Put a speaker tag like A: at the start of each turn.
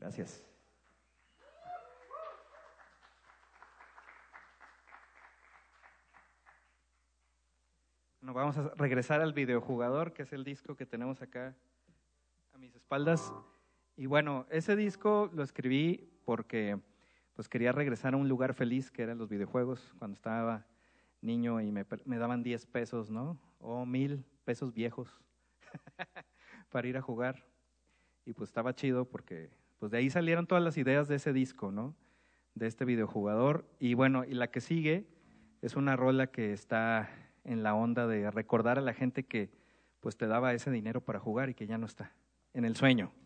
A: Gracias. Bueno, vamos a regresar al videojugador, que es el disco que tenemos acá a mis espaldas. Y bueno, ese disco lo escribí porque pues quería regresar a un lugar feliz que eran los videojuegos cuando estaba niño y me daban 10 pesos, ¿no? O 1,000 pesos viejos para ir a jugar. Y pues estaba chido porque pues de ahí salieron todas las ideas de ese disco, ¿no? De este videojugador. Y bueno, y la que sigue es una rola que está en la onda de recordar a la gente que pues te daba ese dinero para jugar y que ya no está, en el sueño.